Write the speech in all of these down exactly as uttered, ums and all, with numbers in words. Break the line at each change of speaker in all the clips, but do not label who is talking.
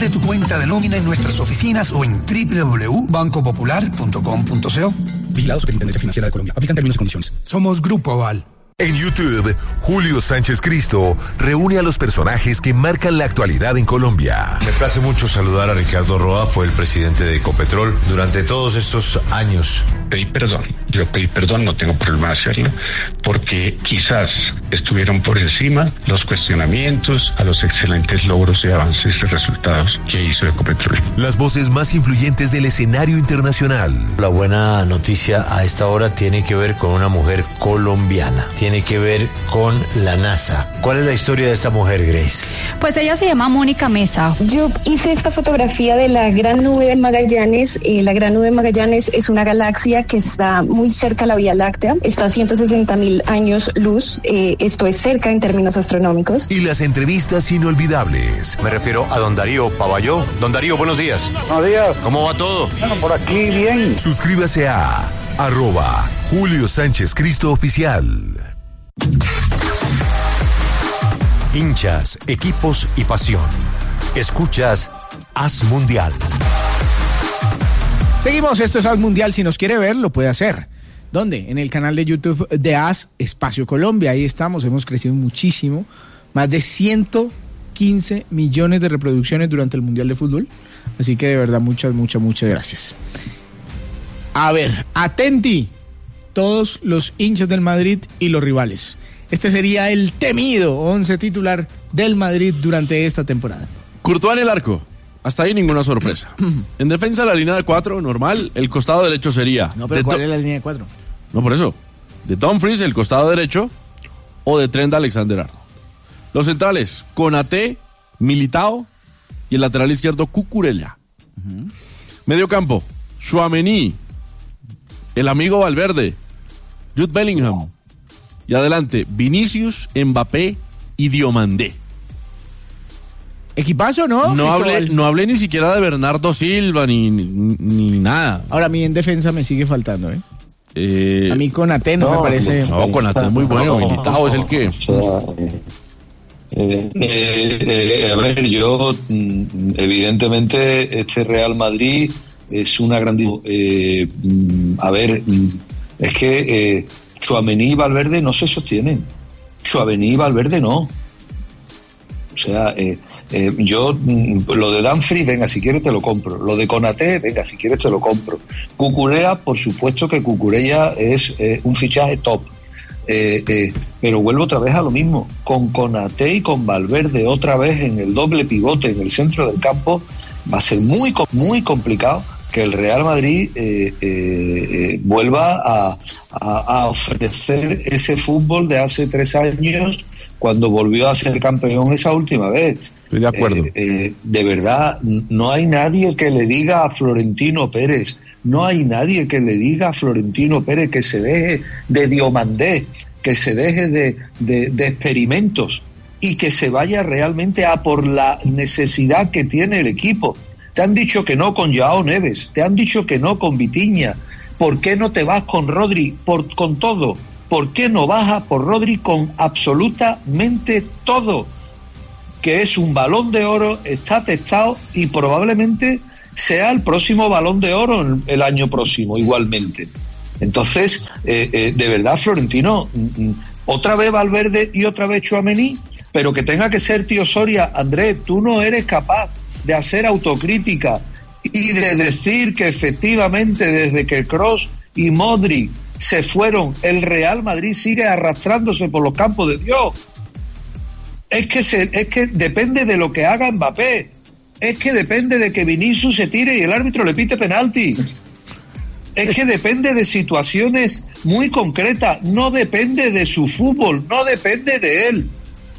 Abre tu cuenta de nómina en nuestras oficinas o en doble u doble u doble u punto banco popular punto com punto co. Vigilado Superintendencia Financiera de Colombia. Aplican términos y condiciones. Somos Grupo Aval.
En YouTube, Julio Sánchez Cristo reúne a los personajes que marcan la actualidad en Colombia.
Me place mucho saludar a Ricardo Roa, fue el presidente de Ecopetrol durante todos estos años.
Pedí perdón, yo pedí perdón, no tengo problema de hacerlo, porque quizás estuvieron por encima los cuestionamientos a los excelentes logros y avances y resultados que hizo Ecopetrol.
Las voces más influyentes del escenario internacional.
La buena noticia a esta hora tiene que ver con una mujer colombiana. Tiene que ver con la NASA. ¿Cuál es la historia de esta mujer, Grace?
Pues ella se llama Mónica Mesa.
Yo hice esta fotografía de la Gran Nube de Magallanes. Eh, la Gran Nube de Magallanes es una galaxia que está muy cerca a la Vía Láctea. Está a ciento sesenta mil años luz. Eh, esto es cerca en términos astronómicos.
Y las entrevistas inolvidables.
Me refiero a don Darío Pavalló. Don Darío, buenos días.
Buenos días.
¿Cómo va todo?
Bueno, por aquí bien.
Suscríbase a arroba Julio Sánchez Cristo Oficial.
Hinchas, equipos y pasión. Escuchas Haz Mundial.
Seguimos, esto es Haz Mundial. Si nos quiere ver, lo puede hacer. ¿Dónde? En el canal de YouTube de Haz Espacio Colombia. Ahí estamos, hemos crecido muchísimo. Más de ciento quince millones de reproducciones durante el Mundial de Fútbol. Así que de verdad, muchas, muchas, muchas gracias. A ver, atenti, todos los hinchas del Madrid y los rivales. Este sería el temido once titular del Madrid durante esta temporada.
Courtois en el arco. Hasta ahí ninguna sorpresa. En defensa, la línea de cuatro, normal. El costado derecho sería...
No, pero ¿cuál to- es la línea de cuatro?
No, por eso. De Dumfries, el costado derecho, o de Trent Alexander-Arnold. Los centrales, Konaté, Militao, y el lateral izquierdo, Cucurella. Uh-huh. Medio campo, Tchouaméni, el amigo Valverde, Jude Bellingham. Y adelante, Vinicius, Mbappé y Diomandé.
¿Equipazo, no?
No hablé, no hablé ni siquiera de Bernardo Silva, ni, ni, ni nada.
Ahora, a mí en defensa me sigue faltando, ¿eh?
eh
a mí Konaté no, no me parece...
No, Konaté es muy bueno, no, Militao es el que...
O sea, eh, eh, eh, a ver, yo, evidentemente, este Real Madrid es una grandísima... Eh, a ver, es que... Eh, Tchouaméni y Valverde no se sostienen. Tchouaméni y Valverde no. O sea, eh, eh, yo lo de Dumfries, venga, si quieres te lo compro. Lo de Konaté, venga, si quieres te lo compro. Cucurella, por supuesto que Cucurella es eh, un fichaje top. Eh, eh, pero vuelvo otra vez a lo mismo. Con Konaté y con Valverde otra vez en el doble pivote en el centro del campo va a ser muy, muy complicado que el Real Madrid eh, eh, eh, vuelva a, a, a ofrecer ese fútbol de hace tres años cuando volvió a ser campeón esa última vez.
Estoy de acuerdo.
Eh, eh, de verdad, no hay nadie que le diga a Florentino Pérez, no hay nadie que le diga a Florentino Pérez que se deje de Diomandé, que se deje de, de, de experimentos y que se vaya realmente a por la necesidad que tiene el equipo. Te han dicho que no con Joao Neves, te han dicho que no con Vitinha. ¿Por qué no te vas con Rodri por, con todo? ¿Por qué no vas por Rodri con absolutamente todo? Que es un Balón de Oro, está testado y probablemente sea el próximo Balón de Oro el, el año próximo, igualmente. Entonces, eh, eh, de verdad, Florentino, otra vez Valverde y otra vez Tchouaméni, pero que tenga que ser tío Soria. Andrés, tú no eres capaz de hacer autocrítica y de decir que efectivamente desde que Kroos y Modric se fueron, el Real Madrid sigue arrastrándose por los campos de Dios. Es que, se, es que depende de lo que haga Mbappé, es que depende de que Vinicius se tire y el árbitro le pite penalti, es que depende de situaciones muy concretas, no depende de su fútbol, no depende de él.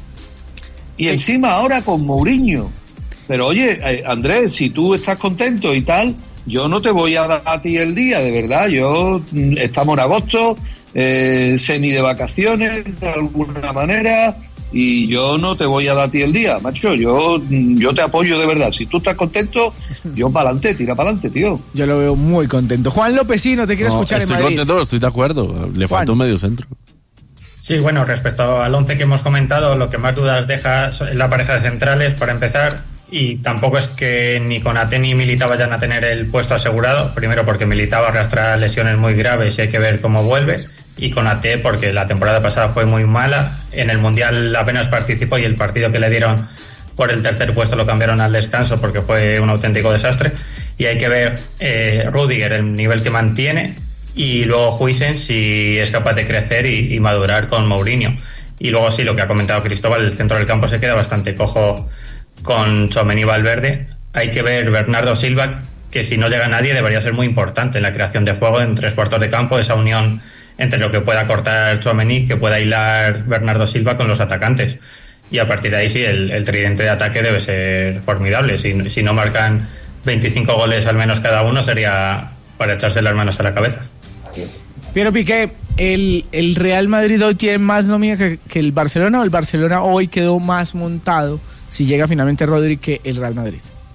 Y encima ahora con Mourinho. Pero oye, eh, Andrés, si tú estás contento y tal, yo no te voy a dar a ti el día, de verdad. Yo estamos en agosto, eh, semi de vacaciones de alguna manera, y yo no te voy a dar a ti el día, macho. Yo, yo te apoyo de verdad. Si tú estás contento, yo para adelante, tira para adelante, tío.
Yo lo veo muy contento. Juan Lópezino, te quiero no, escuchar en Madrid.
Estoy contento, estoy de acuerdo. Le
Juan.
falta un medio centro.
Sí, bueno, respecto al once que hemos comentado, lo que más dudas deja es la pareja de centrales, para empezar.
y tampoco es que ni Konaté ni Militao vayan a tener el puesto asegurado, primero porque Militao arrastra lesiones muy graves y hay que ver cómo vuelve, y Konaté porque la temporada pasada fue muy mala, en el Mundial apenas participó y el partido que le dieron por el tercer puesto lo cambiaron al descanso porque fue un auténtico desastre, y hay que ver eh, Rüdiger el nivel que mantiene, y luego Huijsen si es capaz de crecer y, y madurar con Mourinho. Y luego sí, lo que ha comentado Cristóbal, el centro del campo se queda bastante cojo con Tchouaméni y Valverde. Hay que ver Bernardo Silva, que si no llega nadie debería ser muy importante en la creación de juego en tres cuartos de campo, esa unión entre lo que pueda cortar Tchouaméni, que pueda hilar Bernardo Silva con los atacantes. Y a partir de ahí sí, el, el tridente de ataque debe ser formidable. Si, si no marcan veinticinco goles al menos cada uno, sería para echarse las manos a la cabeza.
Piero Piqué, ¿el, el Real Madrid hoy tiene más nómina que, que el Barcelona, o el Barcelona hoy quedó más montado si llega finalmente Rodri que el Real Madrid?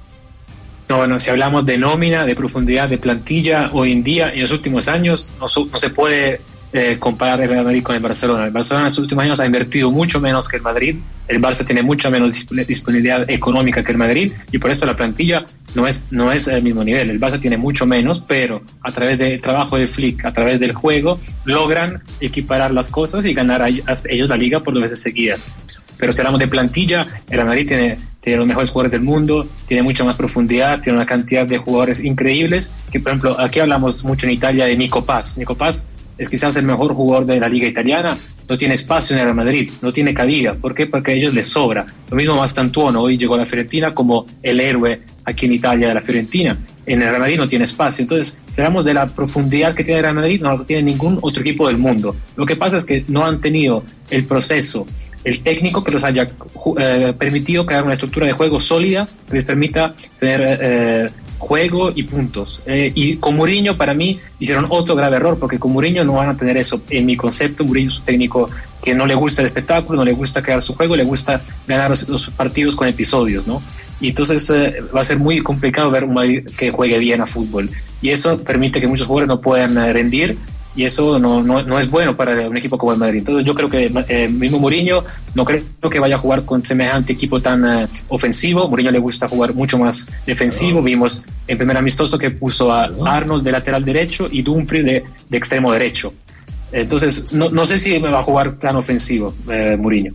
No, bueno, si hablamos de nómina, de profundidad de plantilla, hoy en día, en los últimos años, no, no se puede eh, comparar el Real Madrid con el Barcelona. El Barcelona en los últimos años ha invertido mucho menos que el Madrid, el Barça tiene mucha menos disponibilidad económica que el Madrid, y por eso la plantilla no es, no es el mismo nivel. El Barça tiene mucho menos, pero a través del trabajo de Flick, a través del juego, logran equiparar las cosas y ganar a ellos la liga por dos veces seguidas. Pero si hablamos de plantilla, el Real Madrid tiene, tiene los mejores jugadores del mundo, tiene mucha más profundidad, tiene una cantidad de jugadores increíbles, que por ejemplo, aquí hablamos mucho en Italia de Nico Paz. Nico Paz es quizás el mejor jugador de la liga italiana, no tiene espacio en el Real Madrid, no tiene cabida. ¿Por qué? Porque a ellos les sobra. Lo mismo Mastantuono, hoy llegó a la Fiorentina como el héroe aquí en Italia de la Fiorentina. En el Real Madrid no tiene espacio. Entonces, si hablamos de la profundidad que tiene el Real Madrid, no lo tiene ningún otro equipo del mundo. Lo que pasa es que no han tenido el proceso, el técnico que los haya eh, permitido crear una estructura de juego sólida que les permita tener eh, juego y puntos. Eh, y con Mourinho, para mí, hicieron otro grave error, porque con Mourinho no van a tener eso. En mi concepto, Mourinho es un técnico que no le gusta el espectáculo, no le gusta crear su juego, le gusta ganar los, los partidos con episodios, ¿no? Y entonces eh, va a ser muy complicado ver un Madrid que juegue bien a fútbol. Y eso permite que muchos jugadores no puedan eh, rendir, y eso no, no, no es bueno para un equipo como el Madrid. Entonces yo creo que eh, mismo Mourinho no creo que vaya a jugar con semejante equipo tan uh, ofensivo. Mourinho le gusta jugar mucho más defensivo. Vimos en primer amistoso que puso a Arnold de lateral derecho y Dumfries de, de extremo derecho. Entonces no, no sé si me va a jugar tan ofensivo eh, Mourinho.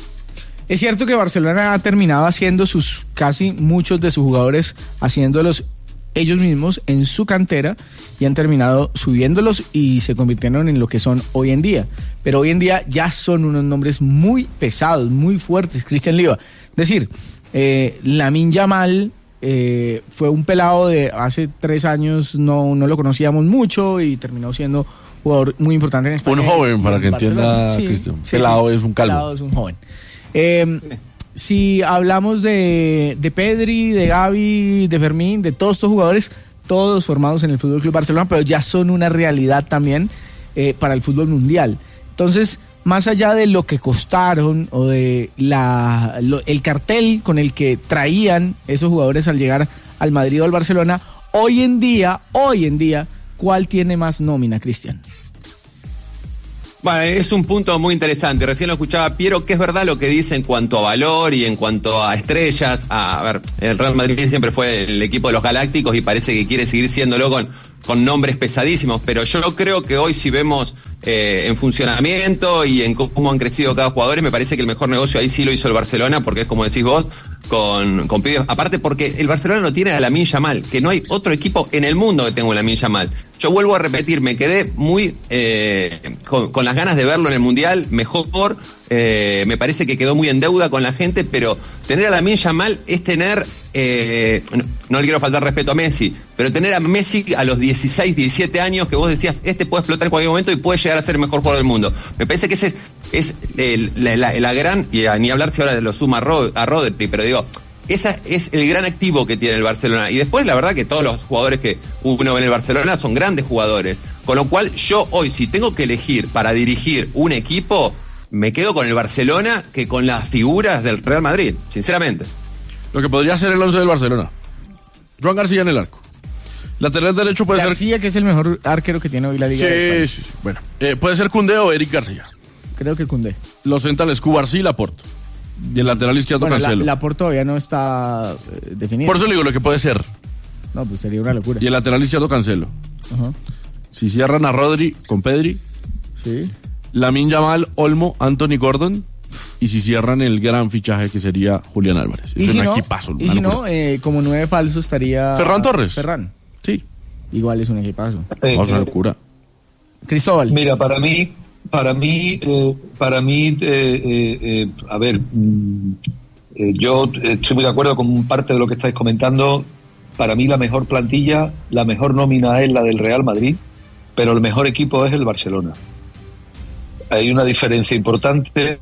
Es cierto que Barcelona ha terminado haciendo sus, casi muchos de sus jugadores, haciéndolos ellos mismos en su cantera, y han terminado subiéndolos y se convirtieron en lo que son hoy en día. Pero hoy en día ya son unos nombres muy pesados, muy fuertes. Cristian Liva, es decir, eh, Lamine Yamal eh, fue un pelado de hace tres años, no, no lo conocíamos mucho y terminó siendo jugador muy importante en España.
Un joven, para que entienda, sí, Cristian. Sí, pelado sí, es un calvo.
Pelado es un joven. Eh, Si hablamos de, de Pedri, de Gavi, de Fermín, de todos estos jugadores, todos formados en el Fútbol Club Barcelona, pero ya son una realidad también eh, para el fútbol mundial. Entonces, más allá de lo que costaron o de la lo, el cartel con el que traían esos jugadores al llegar al Madrid o al Barcelona, hoy en día, hoy en día, ¿cuál tiene más nómina, Cristian?
Bueno, es un punto muy interesante. Recién lo escuchaba Piero, que es verdad lo que dice en cuanto a valor y en cuanto a estrellas. A, a ver, el Real Madrid siempre fue el equipo de los galácticos y parece que quiere seguir siéndolo con, con nombres pesadísimos, pero yo creo que hoy si vemos eh, en funcionamiento y en cómo han crecido cada jugador, me parece que el mejor negocio ahí sí lo hizo el Barcelona, porque es como decís vos, con, con pibes. Aparte porque el Barcelona no tiene a Lamine Yamal, que no hay otro equipo en el mundo que tenga a Lamine Yamal. Yo vuelvo a repetir, me quedé muy eh, con, con las ganas de verlo en el Mundial, mejor, eh, me parece que quedó muy en deuda con la gente, pero tener a Lamine Yamal es tener, eh, no, no le quiero faltar respeto a Messi, pero tener a Messi a los dieciséis, diecisiete años, que vos decías, este puede explotar en cualquier momento y puede llegar a ser el mejor jugador del mundo. Me parece que ese es, es el, la, la, la gran, y a, ni hablar si ahora lo suma a, Rod, a Rodri, pero digo, ese es el gran activo que tiene el Barcelona. Y después, la verdad que todos los jugadores que uno ve en el Barcelona son grandes jugadores. Con lo cual, yo hoy, si tengo que elegir para dirigir un equipo, me quedo con el Barcelona que con las figuras del Real Madrid, sinceramente.
Lo que podría ser el once del Barcelona. Joan García en el arco. Lateral derecho puede
García, ser... García, que es el mejor arquero que tiene hoy la Liga
sí,
de España.
Sí, sí. Bueno, eh, puede ser Koundé o Eric García.
Creo que Koundé.
Los centrales, Cubarsí y Laporte. Y el lateral izquierdo
bueno,
Cancelo.
La, la por todavía no está eh, definida.
Por eso le digo lo que puede ser.
No, pues sería una locura.
Y el lateral izquierdo Cancelo.
Ajá.
Si cierran a Rodri con Pedri.
Sí.
Lamine Yamal, Olmo, Anthony Gordon. Y si cierran el gran fichaje que sería Julián Álvarez.
¿Y
es
si
un
no,
equipazo.
y si no eh, como nueve falso estaría
Ferran Torres.
Ferran.
Sí.
Igual es un equipazo.
Eh,
Vamos a una locura.
Cristóbal.
Mira, para mí, para mí, eh, para mí, eh, eh, eh, a ver, mm, eh, yo estoy muy de acuerdo con parte de lo que estáis comentando. Para mí la mejor plantilla, la mejor nómina es la del Real Madrid, pero el mejor equipo es el Barcelona. Hay una diferencia importante.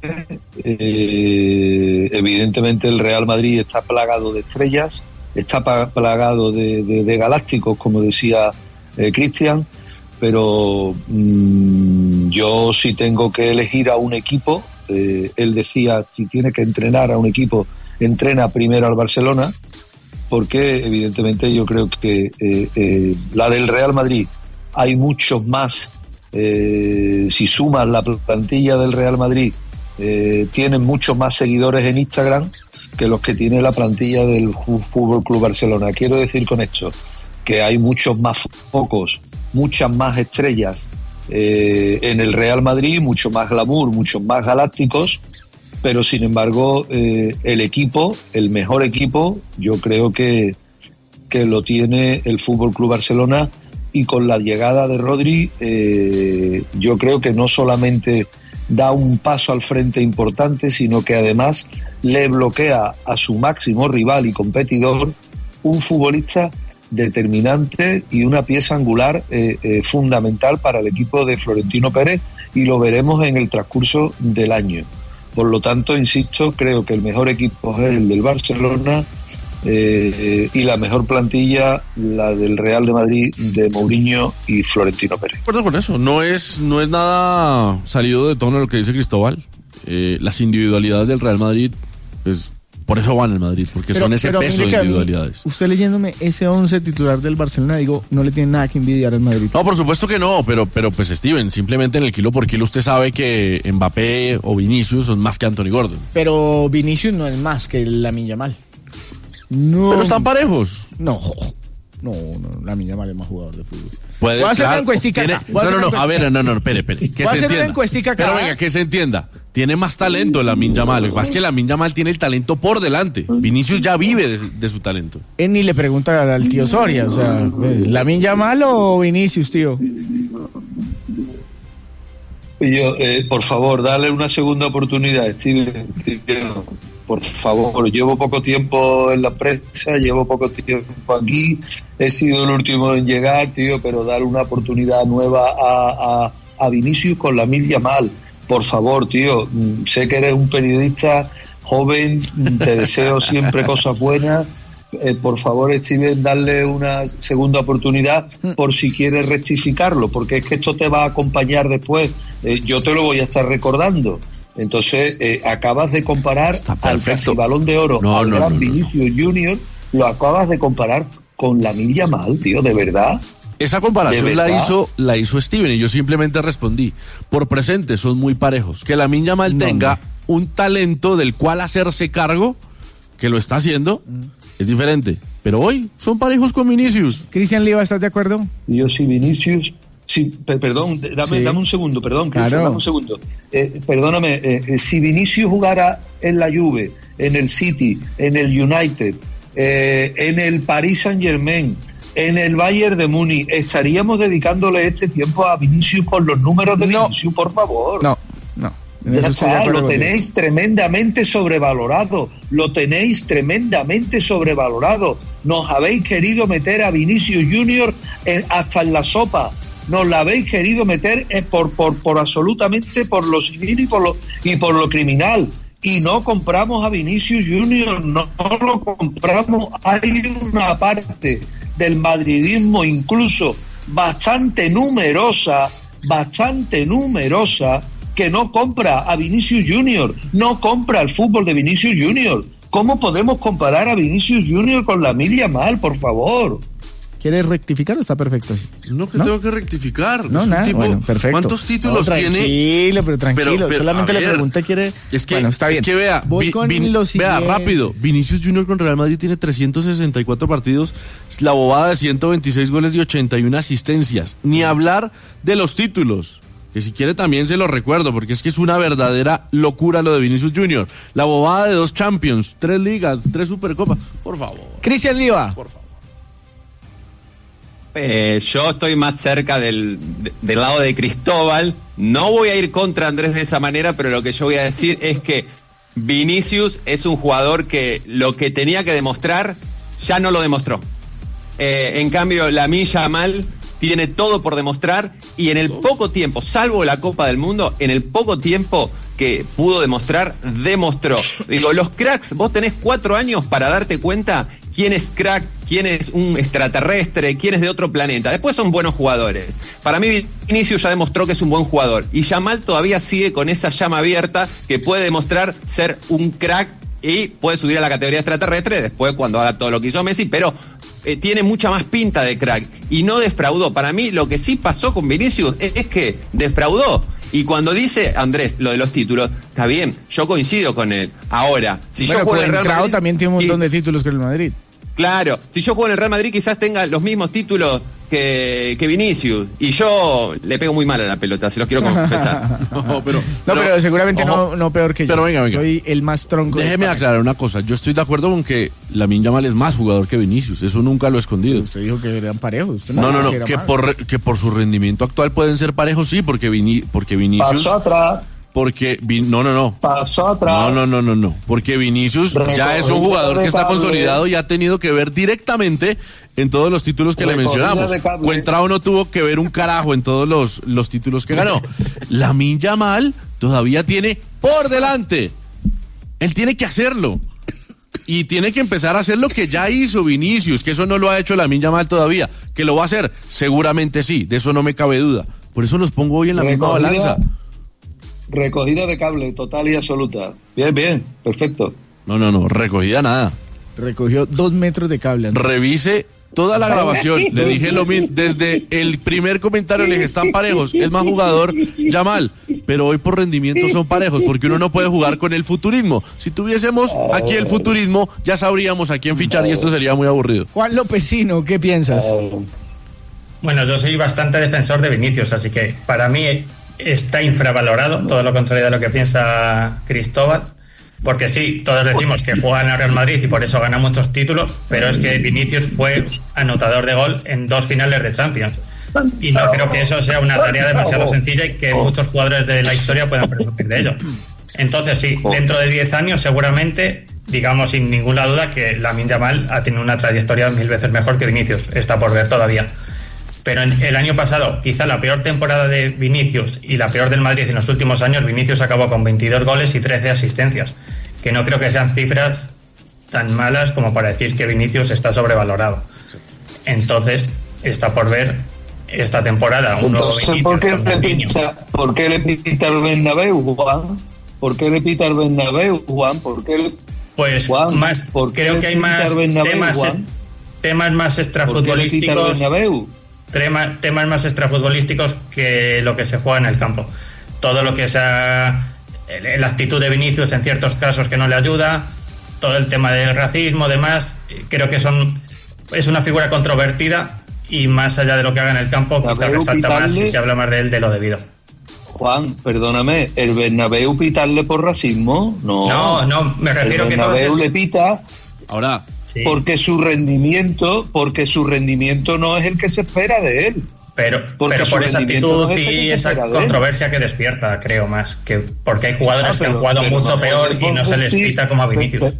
Eh, evidentemente el Real Madrid está plagado de estrellas, está plagado de, de, de galácticos, como decía eh, Cristian, pero mmm, yo si tengo que elegir a un equipo, eh, él decía, si tiene que entrenar a un equipo, entrena primero al Barcelona, porque evidentemente yo creo que eh, eh, la del Real Madrid hay muchos más. Eh, si sumas la plantilla del Real Madrid, eh, tienen muchos más seguidores en Instagram que los que tiene la plantilla del Fútbol Club Barcelona. Quiero decir con esto que hay muchos más focos, muchas más estrellas eh, en el Real Madrid, mucho más glamour, muchos más galácticos, pero sin embargo eh, el equipo, el mejor equipo, yo creo que, que lo tiene el Fútbol Club Barcelona. Y con la llegada de Rodri, eh, yo creo que no solamente da un paso al frente importante, sino que además le bloquea a su máximo rival y competidor, un futbolista determinante y una pieza angular eh, eh, fundamental para el equipo de Florentino Pérez, y lo veremos en el transcurso del año. Por lo tanto, insisto, creo que el mejor equipo es el del Barcelona. Eh, y la mejor plantilla, la del Real de Madrid, de Mourinho y Florentino Pérez.
De acuerdo con eso, no es, no es nada salido de tono lo que dice Cristóbal. Eh, las individualidades del Real Madrid, pues por eso van al Madrid, porque pero, son ese peso de individualidades.
Usted leyéndome ese once titular del Barcelona, digo, no le tiene nada que envidiar al Madrid.
No, por supuesto que no, pero, pero pues Steven, simplemente en el kilo por kilo usted sabe que Mbappé o Vinicius son más que Anthony Gordon.
Pero Vinicius no es más que Lamine Yamal. No.
Pero están parejos.
No, no, no, Lamine Yamal es más jugador de fútbol.
Puede,
Voy a hacer
claro,
una encuestica.
Tiene, no, no, no, a ver, no, no, espere, espere. Que
Voy
se
a hacer
entienda.
una encuestica acá.
Pero venga, que se entienda. Tiene más talento Lamine Yamal. Lo que pasa es que Lamine Yamal tiene el talento por delante. Vinicius ya vive de, de su talento.
Él ni le pregunta al tío Soria, o sea, ¿Lamine Yamal o Vinicius, tío?
Yo, eh, por favor, dale una segunda oportunidad, Steven. Por favor, llevo poco tiempo en la prensa, llevo poco tiempo aquí, he sido el último en llegar, tío, pero dar una oportunidad nueva a, a, a Vinicius con Lamine Yamal. Por favor, tío, sé que eres un periodista joven, te deseo siempre cosas buenas. Eh, por favor, Steven, darle una segunda oportunidad por si quieres rectificarlo, porque es que esto te va a acompañar después. Eh, yo te lo voy a estar recordando. Entonces, eh, acabas de comparar al casi Balón de Oro,
no,
al
no,
gran
no, no,
Vinicius no. Junior, lo acabas de comparar con Lamine Yamal, tío, ¿de verdad?
Esa comparación la hizo, la hizo Steven y yo simplemente respondí, por presente son muy parejos. Que Lamine Yamal no, tenga no. un talento del cual hacerse cargo, que lo está haciendo, mm. es diferente. Pero hoy son parejos con Vinicius.
Cristian Liva, ¿estás de acuerdo?
Yo sí, Vinicius... Sí, perdón, dame, sí. dame un segundo, perdón, Cristian, claro. dame un segundo. Eh, perdóname, eh, si Vinicius jugara en la Juve, en el City, en el United, eh, en el Paris Saint-Germain, en el Bayern de Múnich, ¿estaríamos dedicándole este tiempo a Vinicius con los números de no. Vinicius, por favor?
No, no.
Ya está, lo tenéis contigo. tremendamente sobrevalorado, lo tenéis tremendamente sobrevalorado. Nos habéis querido meter a Vinicius Junior en, hasta en la sopa. Nos la habéis querido meter por, por, por absolutamente por lo civil y por lo, y por lo criminal. Y no compramos a Vinicius Junior, no, no lo compramos. Hay una parte del madridismo incluso bastante numerosa, bastante numerosa, que no compra a Vinicius Junior, no compra el fútbol de Vinicius Junior. ¿Cómo podemos comparar a Vinicius Junior con Lamine Yamal, por favor?
¿Quieres rectificar o está perfecto?
No, que
¿No?
tengo que rectificar.
No,
Es un
nada,
tipo-
bueno, perfecto.
¿Cuántos títulos
No,
tiene?
Tranquilo, pero tranquilo.
Pero- pero,
Solamente
a
le
ver,
pregunté, quiere...
Es que,
Bueno, está bien.
es que vea,
Voy
Vi-
con
Vin-
lo
vea,
siguiente.
rápido, Vinicius Junior con Real Madrid tiene trescientos sesenta y cuatro partidos, la bobada de ciento veintiséis goles y ochenta y una asistencias. Ni hablar de los títulos, que si quiere también se los recuerdo, porque es que es una verdadera locura lo de Vinicius Junior. La bobada de dos Champions, tres ligas, tres Supercopas, por favor.
Cristian Liva.
Por favor.
Eh, yo estoy más cerca del, de- del lado de Cristóbal. No voy a ir contra Andrés de esa manera, pero lo que yo voy a decir es que Vinicius es un jugador que lo que tenía que demostrar ya no lo demostró. Eh, en cambio, Lamine Yamal tiene todo por demostrar y en el poco tiempo, salvo la Copa del Mundo, en el poco tiempo que pudo demostrar, demostró. Digo, los cracks, vos tenés cuatro años para darte cuenta quién es crack, quién es un extraterrestre, quién es de otro planeta. Después son buenos jugadores. Para mí, Vinicius ya demostró que es un buen jugador. Y Yamal todavía sigue con esa llama abierta que puede demostrar ser un crack y puede subir a la categoría extraterrestre después cuando haga todo lo que hizo Messi, pero eh, tiene mucha más pinta de crack y no defraudó. Para mí, lo que sí pasó con Vinicius es, es que defraudó. Y cuando dice Andrés lo de los títulos, está bien, yo coincido con él. Ahora, si
Bueno,
yo juego en el Real
Cuentrao
Madrid,
también tiene un montón
y-
de títulos con el Madrid.
Claro, si yo juego en el Real Madrid quizás tenga los mismos títulos que, que Vinicius. Y yo le pego muy mal a la pelota, se los quiero confesar.
No, pero,
No, pero, seguramente
ojo,
no, no peor que yo.
pero venga, venga.
Soy el más tronco. de
Déjeme
esta
aclarar una cosa. Yo estoy de acuerdo con que Lamine Yamal es más jugador que Vinicius. Eso nunca lo he escondido.
mesa. Usted dijo que eran parejos. Usted
No, no,
dijo
no.
que era
Que
más.
por, re- que por su rendimiento actual pueden ser parejos, sí, porque, Vini, porque Vinicius.
Pasó atrás,
Porque. Vi- No, no, no.
pasó atrás.
No, no, no, no, no. Porque Vinicius ya es un jugador que está
Recogida de
consolidado y ha tenido que ver directamente en todos los títulos que le
Recogida
mencionamos.
de cable.
Cuentrao no tuvo que ver un carajo en todos los, los títulos que ganó. Lamine Yamal todavía tiene por delante. Él tiene que hacerlo. Y tiene que empezar a hacer lo que ya hizo Vinicius, que eso no lo ha hecho Lamine Yamal todavía. ¿Que lo va a hacer? Seguramente sí, de eso no me cabe duda. Por eso los pongo hoy en la misma
Recogida-
balanza.
Recogida de cable total y absoluta. Bien, bien, perfecto.
No, no, no, recogida nada.
Recogió dos metros de cable. Andrés.
Revise toda la grabación. Le dije lo mismo. Desde el primer comentario le dije, están parejos. Es más jugador Yamal. Pero hoy por rendimiento son parejos, porque uno no puede jugar con el futurismo. Si tuviésemos aquí el futurismo, ya sabríamos a quién fichar y esto sería muy aburrido.
Juan Lopezino, ¿qué piensas?
Bueno, yo soy bastante defensor de Vinicius, así que para mí está infravalorado, todo lo contrario de lo que piensa Cristóbal, porque sí, todos decimos que juega en el Real Madrid y por eso gana muchos títulos, pero es que Vinicius fue anotador de gol en dos finales de Champions. Y no creo que eso sea una tarea demasiado sencilla y que muchos jugadores de la historia puedan presumir de ello. Entonces sí, dentro de diez años seguramente, digamos sin ninguna duda, que Lamine Yamal ha tenido una trayectoria mil veces mejor que Vinicius, está por ver todavía. Pero en el año pasado, quizá la peor temporada de Vinicius y la peor del Madrid en los últimos años, Vinicius acabó con veintidós goles y trece asistencias, que no creo que sean cifras tan malas como para decir que Vinicius está sobrevalorado. Entonces, está por ver esta temporada un nuevo
Entonces, ¿por qué,
Vinicius con
le
Ronaldinho.
pita, ¿por qué le pita el Bernabéu, Juan? ¿Por qué le pita el Bernabéu, Juan? ¿Por qué le...
Pues
Juan,
más,
¿por qué
creo
le
que hay
pita
más
el Bernabéu,
temas,
Juan?
temas más
¿Por qué le pita el
extrafutbolísticos.
Bernabéu?
Tema, temas más extrafutbolísticos que lo que se juega en el campo. Todo lo que sea el- la actitud de Vinicius en ciertos casos que no le ayuda, todo el tema del racismo, demás, creo que son es una figura controvertida y más allá de lo que haga en el campo, quizás
Bernabéu
resalta más
pitarle-
si se habla más de él de lo debido.
Juan, perdóname, ¿el Bernabéu pitarle por racismo? No,
No, no, me refiero
el
que todos
Bernabéu
es-
le pita
Ahora,
Sí,
porque su rendimiento, porque su rendimiento no es el que se espera de él.
pero,
porque
pero
su
por esa
rendimiento
actitud
no es el que
y
se
esa
espera de él.
controversia que despierta, creo más, que porque hay jugadores
Ah,
que han
pero-
jugado
pero
mucho
no
peor y
podemos
no se les
decir-
pita como a Vinicius.
pero-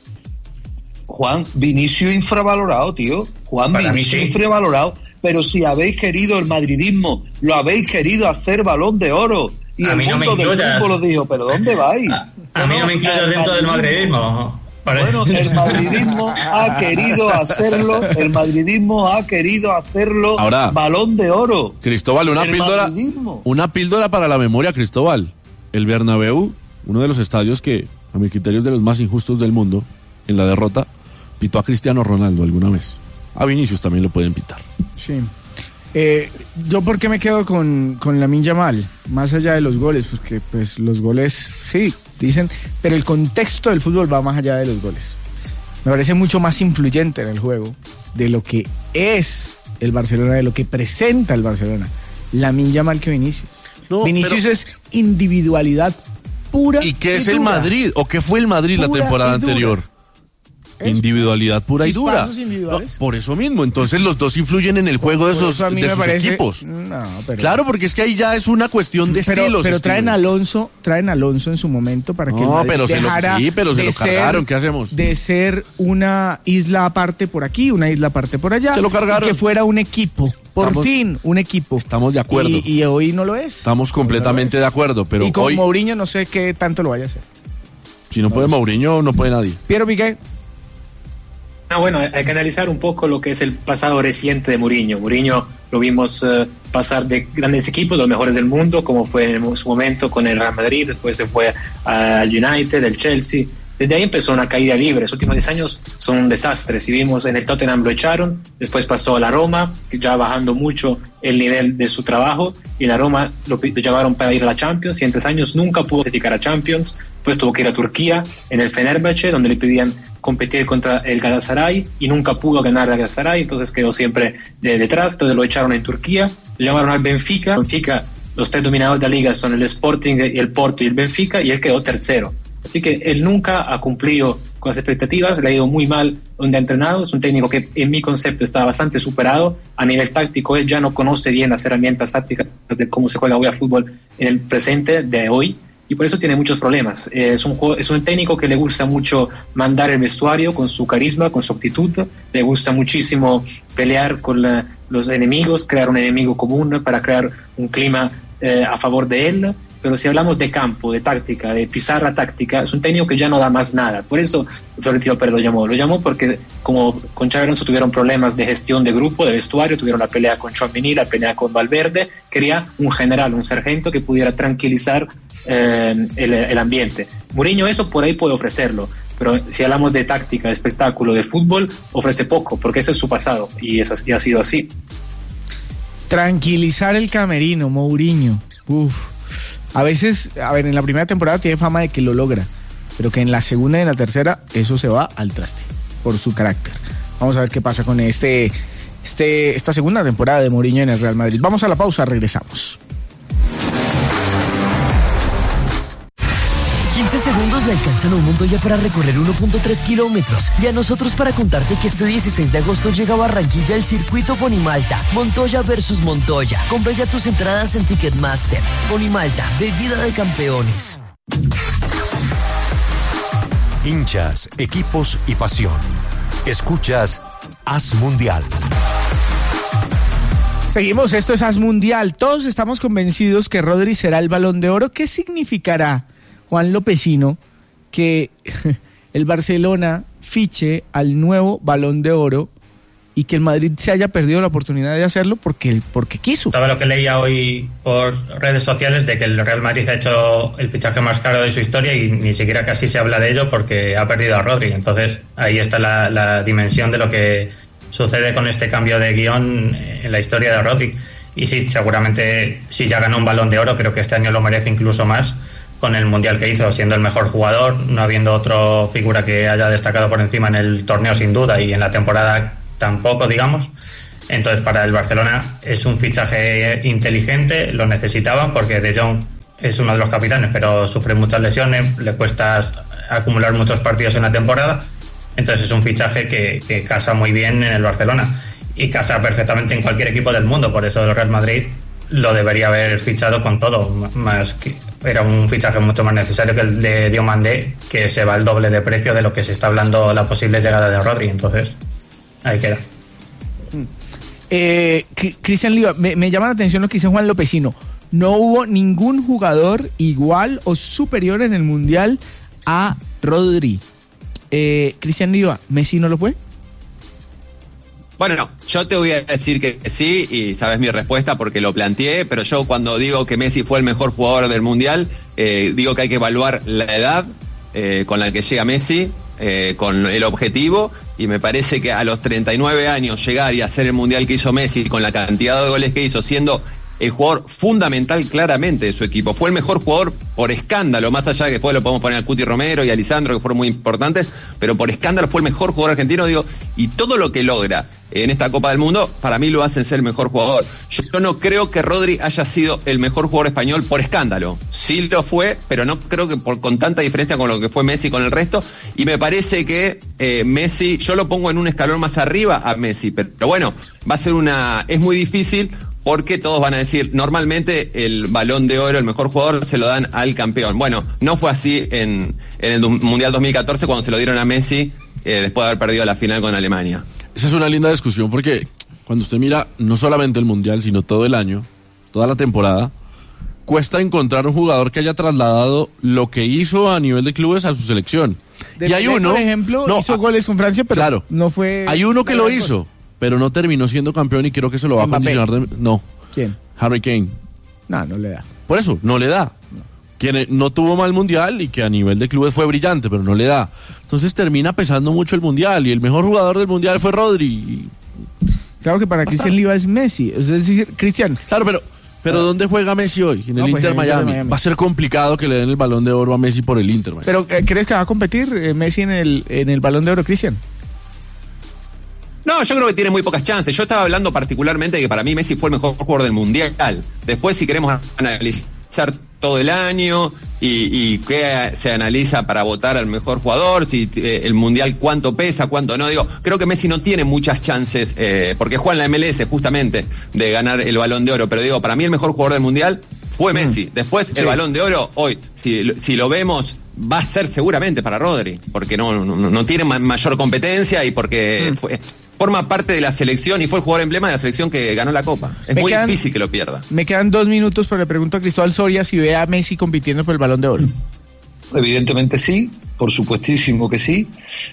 Juan, Vinicius infravalorado, tío. Juan,
Para mí
Vinicius
sí.
infravalorado. Pero si habéis querido el madridismo, lo habéis querido hacer Balón de Oro. Y
A
el
mí no me
mundo del
incluyas.
fútbol os dijo, ¿pero dónde vais?
A mí no me incluyas
el
dentro del madridismo.
Bueno, el madridismo ha querido hacerlo, el madridismo ha querido hacerlo
Ahora,
Balón de Oro.
Cristóbal, una
El
píldora,
madridismo.
una píldora para la memoria, Cristóbal. El Bernabéu, uno de los estadios que, a mi criterio, es de los más injustos del mundo, en la derrota, pitó a Cristiano Ronaldo alguna vez. a Vinicius también lo pueden pitar.
Sí. Eh, yo por qué me quedo con, con Lamine Yamal, más allá de los goles, porque pues los goles, sí, dicen, pero el contexto del fútbol va más allá de los goles. Me parece mucho más influyente en el juego de lo que es el Barcelona, de lo que presenta el Barcelona. Lamine Yamal que Vinicius. No, Vinicius pero... es individualidad pura.
¿Y qué es
y
el Madrid? ¿O qué fue el Madrid pura la temporada anterior? Individualidad pura y dura. No, por eso mismo, entonces los dos influyen en el juego por, de esos, de sus parece, equipos.
No, pero,
claro, porque es que ahí ya es una cuestión de
pero,
estilos.
Pero traen a Alonso, traen a Alonso en su momento para que
no,
el
pero
dejara
se lo, sí, pero se lo cargaron, ser, ¿qué hacemos?
De ser una isla aparte por aquí, una isla aparte por allá.
Se lo cargaron.
Y que fuera un equipo, por
estamos,
fin, un equipo.
Estamos de acuerdo.
Y, y hoy no lo es.
Estamos completamente
no
de acuerdo, pero
y con
hoy,
Mourinho no sé qué tanto lo vaya a hacer.
Si no, no puede Mourinho, no puede nadie.
Piero Piqué.
Ah, bueno, hay que analizar un poco lo que es el pasado reciente de Mourinho. Mourinho lo vimos uh, pasar de grandes equipos, los mejores del mundo, como fue en su momento con el Real Madrid, después se fue al United, el Chelsea. Desde ahí empezó una caída libre. Los últimos diez años son un desastre. Si vimos en el Tottenham lo echaron, después pasó a la Roma, ya bajando mucho el nivel de su trabajo, y la Roma lo, lo llevaron para ir a la Champions, y en tres años nunca pudo clasificar a Champions, pues tuvo que ir a Turquía, en el Fenerbahce, donde le pedían competir contra el Galatasaray, y nunca pudo ganar al Galatasaray, entonces quedó siempre de detrás, entonces lo echaron en Turquía, lo llamaron al Benfica, Benfica, los tres dominadores de la liga son el Sporting, y el Porto y el Benfica, y él quedó tercero. Así que él nunca ha cumplido con las expectativas, le ha ido muy mal donde ha entrenado, es un técnico que en mi concepto está bastante superado, a nivel táctico él ya no conoce bien las herramientas tácticas de cómo se juega hoy a fútbol en el presente de hoy, y por eso tiene muchos problemas. Es un, es un técnico que le gusta mucho mandar el vestuario con su carisma, con su actitud, le gusta muchísimo pelear con la, los enemigos, crear un enemigo común para crear un clima eh, a favor de él. Pero si hablamos de campo, de táctica, de pizarra táctica, es un técnico que ya no da más nada. Por eso Florentino Pérez lo llamó. Lo llamó porque como con Xabi Alonso tuvieron problemas de gestión de grupo, de vestuario, tuvieron la pelea con Tchouaméni, la pelea con Valverde. Quería un general, un sargento que pudiera tranquilizar eh, el, el ambiente. Mourinho eso por ahí puede ofrecerlo. Pero si hablamos de táctica, de espectáculo, de fútbol, ofrece poco, porque ese es su pasado y, es así, y ha sido así.
Tranquilizar el camerino, Mourinho. Uf. A veces, a ver, en la primera temporada tiene fama de que lo logra, pero que en la segunda y en la tercera eso se va al traste por su carácter. Vamos a ver qué pasa con este, este, esta segunda temporada de Mourinho en el Real Madrid. Vamos a la pausa, regresamos.
quince segundos le alcanzan a un Montoya para recorrer uno punto tres kilómetros y a nosotros para contarte que este dieciséis de agosto llega a Barranquilla el circuito Ponimalta, Montoya versus Montoya. Compra ya tus entradas en Ticketmaster. Ponimalta, bebida de campeones.
Hinchas, equipos y pasión. Escuchas Haz Mundial.
Seguimos, esto es Haz Mundial. Todos estamos convencidos que Rodri será el Balón de Oro. ¿Qué significará, Juan Lopezino, que el Barcelona fiche al nuevo Balón de Oro y que el Madrid se haya perdido la oportunidad de hacerlo porque, porque quiso?
Estaba lo que leía hoy por redes sociales de que el Real Madrid ha hecho el fichaje más caro de su historia y ni siquiera casi se habla de ello porque ha perdido a Rodri. Entonces ahí está la, la dimensión de lo que sucede con este cambio de guión en la historia de Rodri. Y sí, seguramente si ya ganó un Balón de Oro, creo que este año lo merece incluso más, con el Mundial que hizo, siendo el mejor jugador, no habiendo otra figura que haya destacado por encima en el torneo sin duda y en la temporada tampoco, digamos. Entonces para el Barcelona es un fichaje inteligente, lo necesitaban porque De Jong es uno de los capitanes, pero sufre muchas lesiones, le cuesta acumular muchos partidos en la temporada, entonces es un fichaje que, que casa muy bien en el Barcelona y casa perfectamente en cualquier equipo del mundo, por eso el Real Madrid lo debería haber fichado con todo, más que era un fichaje mucho más necesario que el de Diomandé, que se va al doble de precio de lo que se está hablando la posible llegada de Rodri, entonces ahí queda.
Eh, Cristian Liva, me, me llama la atención lo que dice Juan Lopezino. No hubo ningún jugador igual o superior en el Mundial a Rodri. Eh, Cristian Liva, ¿Messi no lo fue?
Bueno, yo te voy a decir que sí, y sabes mi respuesta porque lo planteé, pero yo cuando digo que Messi fue el mejor jugador del Mundial, eh, digo que hay que evaluar la edad eh, con la que llega Messi, eh, con el objetivo, y me parece que a los treinta y nueve años llegar y hacer el mundial que hizo Messi con la cantidad de goles que hizo, siendo el jugador fundamental claramente de su equipo. Fue el mejor jugador por escándalo, más allá de que después lo podemos poner al Cuti Romero y a Lisandro, que fueron muy importantes, pero por escándalo fue el mejor jugador argentino, digo, y todo lo que logra en esta Copa del Mundo, para mí lo hacen ser el mejor jugador. Yo no creo que Rodri haya sido el mejor jugador español por escándalo. Sí lo fue, pero no creo que por, con tanta diferencia con lo que fue Messi con el resto, y me parece que eh, Messi, yo lo pongo en un escalón más arriba a Messi, pero, pero bueno, va a ser una, es muy difícil, porque todos van a decir, normalmente el Balón de Oro, el mejor jugador, se lo dan al campeón. Bueno, no fue así en, en el Mundial dos mil catorce, cuando se lo dieron a Messi, eh, después de haber perdido la final con Alemania.
Esa es una linda discusión, porque cuando usted mira no solamente el Mundial, sino todo el año, toda la temporada, cuesta encontrar un jugador que haya trasladado lo que hizo a nivel de clubes a su selección.
De
y hay
Pelé,
uno,
por ejemplo,
no,
hizo goles con Francia, pero
claro,
no fue...
Hay uno que lo hizo, pero no terminó siendo campeón, y creo que se lo va
Mbappé.
a condicionar. De, no.
¿Quién?
Harry Kane.
No, no le da.
Por eso, no le da. No. Quien no tuvo mal mundial y que a nivel de clubes fue brillante, pero no le da. Entonces termina pesando mucho el mundial, y el mejor jugador del mundial fue Rodri.
Claro que para Cristian Liva es Messi. Es decir, Cristian.
Claro, pero, pero ah. ¿dónde juega Messi hoy? En el
no, pues
Inter
en
Miami.
Miami.
Va a ser complicado que le den el Balón de Oro a Messi por el Inter Miami.
Pero eh, ¿crees que va a competir eh, Messi en el, en el Balón de Oro, Cristian?
No, yo creo que tiene muy pocas chances. Yo estaba hablando particularmente de que para mí Messi fue el mejor jugador del Mundial. Después, si queremos analizar todo el año y, y qué se analiza para votar al mejor jugador, si eh, el Mundial cuánto pesa, cuánto no, digo, creo que Messi no tiene muchas chances, eh, porque juega en la M L S justamente, de ganar el Balón de Oro. Pero digo, para mí el mejor jugador del Mundial fue Messi. Después, sí. El Balón de Oro, hoy, si, si lo vemos, va a ser seguramente para Rodri, porque no, no, no tiene ma- mayor competencia y porque mm. fue... forma parte de la selección y fue el jugador emblema de la selección que ganó la Copa. Es me muy quedan, difícil que lo pierda.
Me quedan dos minutos, pero le pregunto a Cristóbal Soria si ve a Messi compitiendo por el Balón de Oro.
Evidentemente sí, por supuestísimo que sí,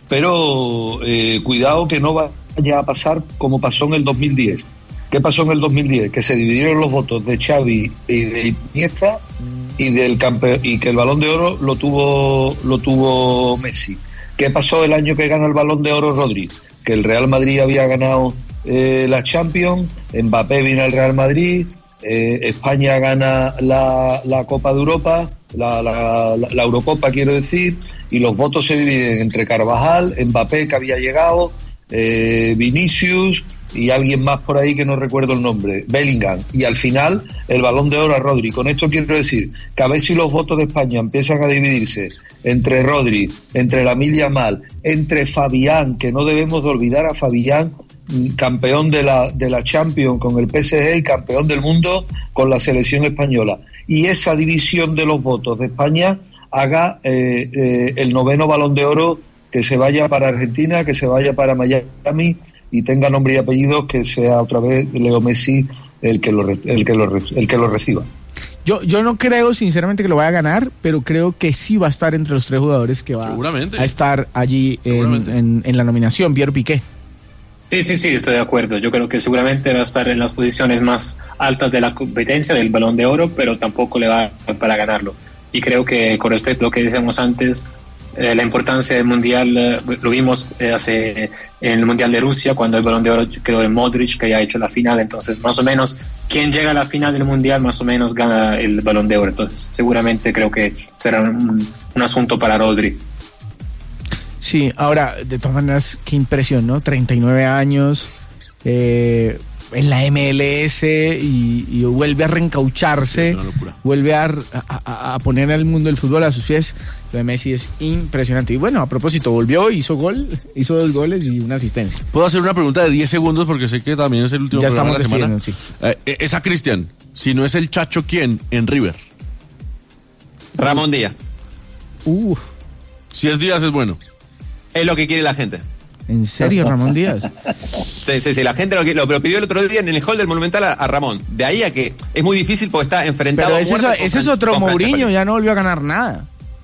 pero eh, cuidado que no vaya a pasar como pasó en el dos mil diez. ¿Qué pasó en el dos mil diez? Que se dividieron los votos de Xavi y de Iniesta y del campe- y que el Balón de Oro lo tuvo lo tuvo Messi. ¿Qué pasó el año que gana el Balón de Oro Rodri? Que el Real Madrid había ganado eh, la Champions, Mbappé viene al Real Madrid, eh, España gana la, la Copa de Europa, la, la, la, la Eurocopa quiero decir, y los votos se dividen entre Carvajal, Mbappé que había llegado, eh, Vinicius y alguien más por ahí que no recuerdo el nombre, Bellingham, y al final el Balón de Oro a Rodri. Con esto quiero decir que a ver si los votos de España empiezan a dividirse entre Rodri, entre Lamine Yamal, entre Fabián, que no debemos de olvidar a Fabián, campeón de la de la Champions con el P S G y campeón del mundo con la selección española, y esa división de los votos de España haga eh, eh, el noveno Balón de Oro que se vaya para Argentina, que se vaya para Miami y tenga nombre y apellido, que sea otra vez Leo Messi el que lo el que lo el que lo reciba.
Yo yo no creo sinceramente que lo vaya a ganar, pero creo que sí va a estar entre los tres jugadores que va a estar allí en, en, en la nominación. Pierre Piqué.
Sí, sí, sí, estoy de acuerdo. Yo creo que seguramente va a estar en las posiciones más altas de la competencia del Balón de Oro, pero tampoco le va a dar para ganarlo. Y creo que con respecto a lo que decíamos antes, eh, la importancia del Mundial, eh, lo vimos eh, hace en el Mundial de Rusia, cuando el Balón de Oro quedó en Modric, que ya ha hecho la final. Entonces, más o menos, quien llega a la final del Mundial, más o menos gana el Balón de Oro. Entonces, seguramente creo que será un, un asunto para Rodri.
Sí, ahora, de todas maneras, qué impresión, ¿no? treinta y nueve años, eh, en la M L S y, y vuelve a reencaucharse, vuelve a, a, a poner al mundo del fútbol a sus pies. Lo de Messi es impresionante. Y bueno, a propósito, volvió, hizo gol, hizo dos goles y una asistencia.
¿Puedo hacer una pregunta de diez segundos? Porque sé que también es el último
ya
programa de la semana.
Sí.
Eh, es a Cristian. Si no es el Chacho, ¿quién en River?
Ramón Díaz.
Uh.
Si es Díaz, es bueno.
Es lo que quiere la gente.
¿En serio, Ramón Díaz?
Sí, sí, sí, la gente lo, lo, lo pidió el otro día en el hall del Monumental a, a Ramón. De ahí a que es muy difícil porque está enfrentado.
Pero ese,
a
es, ese es otro Mourinho, ya no volvió a ganar nada.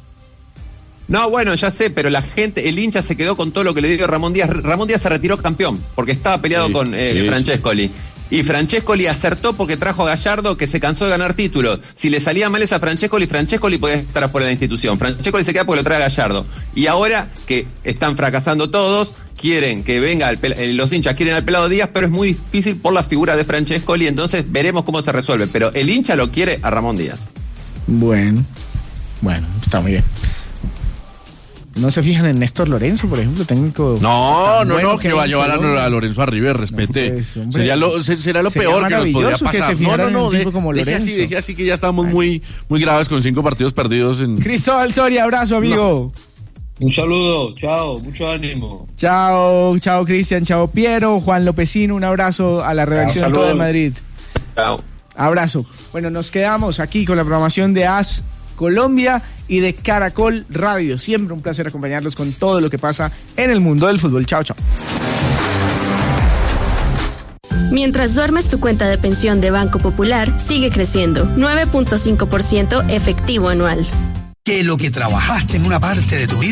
No, bueno, ya sé, pero la gente, el hincha se quedó con todo lo que le dio Ramón Díaz. Ramón Díaz se retiró campeón porque estaba peleado sí, con eh, sí, Francescoli. Y Francescoli acertó porque trajo a Gallardo, que se cansó de ganar títulos. Si le salía mal esa Francescoli, Francescoli podía estar fuera de la institución. Francescoli se queda porque lo trae a Gallardo. Y ahora que están fracasando todos, quieren que venga, el pel- los hinchas quieren al Pelado Díaz, pero es muy difícil por la figura de Francescoli, entonces veremos cómo se resuelve. Pero el hincha lo quiere a Ramón Díaz.
Bueno, bueno, está muy bien. ¿No se fijan en Néstor Lorenzo, por ejemplo, técnico?
No, no,
bueno
no, que va a llevar a, a Lorenzo a River, respete.
No, pues, hombre,
sería lo, se, será lo
sería
peor que nos podría
maravilloso que
pasar.
se
No,
fijaran
no, no,
en un tipo
de-
como
deje así,
Lorenzo.
deje así que ya estamos muy, muy graves con cinco partidos perdidos en...
Cristóbal Soria, abrazo, amigo.
Un saludo, chao, mucho ánimo.
Chao, chao Cristian, chao Piero, Juan Lopecino, un abrazo a la redacción
Chao,
toda de
saludos.
Madrid.
Chao.
Abrazo. Bueno, nos quedamos aquí con la programación de A S Colombia y de Caracol Radio. Siempre un placer acompañarlos con todo lo que pasa en el mundo del fútbol. Chao, chao.
Mientras duermes, tu cuenta de pensión de Banco Popular sigue creciendo, nueve punto cinco por ciento efectivo anual.
Que lo que trabajaste en una parte de tu vida